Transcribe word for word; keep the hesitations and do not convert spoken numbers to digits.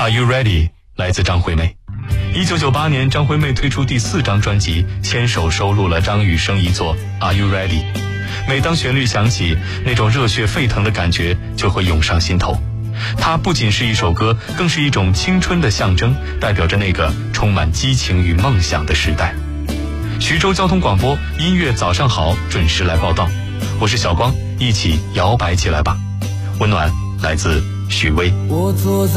Are You Ready 来自张惠妹。一九九八年，张惠妹推出第四张专辑，牵手收录了张雨生遗作 Are You Ready。 每当旋律响起，那种热血沸腾的感觉就会涌上心头。它不仅是一首歌，更是一种青春的象征，代表着那个充满激情与梦想的时代。徐州交通广播音乐早上好，准时来报道，我是小光，一起摇摆起来吧。温暖来自许巍。 我坐在